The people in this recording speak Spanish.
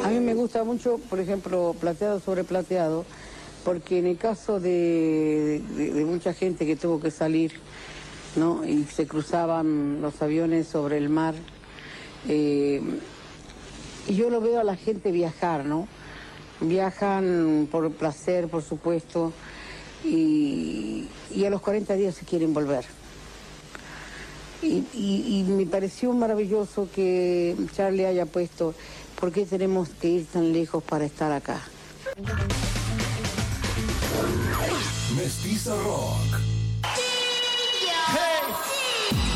A mí me gusta mucho, por ejemplo, Plateado sobre Plateado, porque en el caso de mucha gente que tuvo que salir, ¿no? Y se cruzaban los aviones sobre el mar, y yo lo veo a la gente viajar, ¿no? Viajan por placer, por supuesto, y a los 40 días se quieren volver. Y me pareció maravilloso que Charlie haya puesto ¿por qué tenemos que ir tan lejos para estar acá? Mestiza Rock.